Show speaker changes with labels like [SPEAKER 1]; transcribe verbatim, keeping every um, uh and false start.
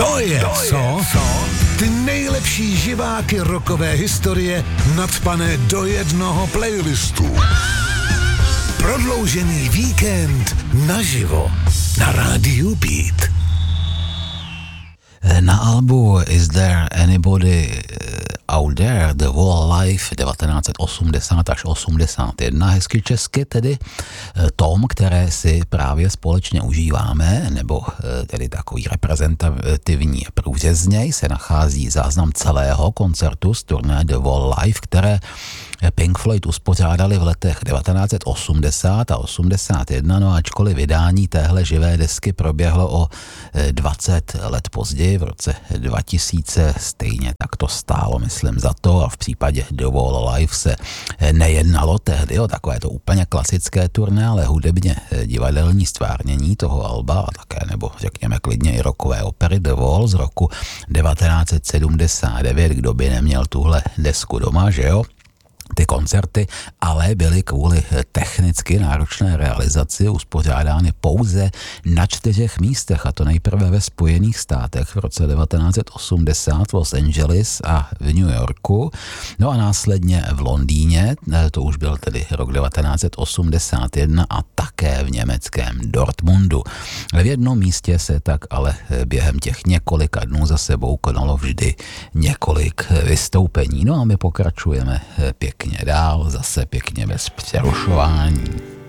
[SPEAKER 1] To je co? Ty nejlepší živáky rockové historie nacpané do jednoho playlistu. Prodloužený víkend naživo na rádiu Beat.
[SPEAKER 2] Na albu Is There Anybody Out There, The Wall Life devatenáct osmdesát až osmdesát jedna, hezky česky tedy tom, které si právě společně užíváme, nebo tedy takový reprezentativní průřez z něj, se nachází záznam celého koncertu z turné The Wall Life, které Pink Floyd uspořádali v letech devatenáct osmdesát a osmdesát jedna, no ačkoliv vydání téhle živé desky proběhlo o dvacet let později, v roce dva tisíce, stejně tak to stálo, myslím, za to, a v případě The Wall Life se nejednalo tehdy o takové to úplně klasické turné, ale hudebně divadelní stvárnění toho alba a také, nebo řekněme klidně i rockové opery The Wall z roku devatenáct sedmdesát devět, kdo by neměl tuhle desku doma, že jo? Ty koncerty ale byly kvůli technicky náročné realizaci uspořádány pouze na čtyřech místech, a to nejprve ve Spojených státech v roce devatenáct osmdesát v Los Angeles a v New Yorku, no a následně v Londýně, to už byl tedy rok devatenáct osmdesát jedna, a také v německém Dortmundu. V jednom místě se tak ale během těch několika dnů za sebou konalo vždy několik vystoupení. No a my pokračujeme pěkně dál, zase pěkně bez přerušování.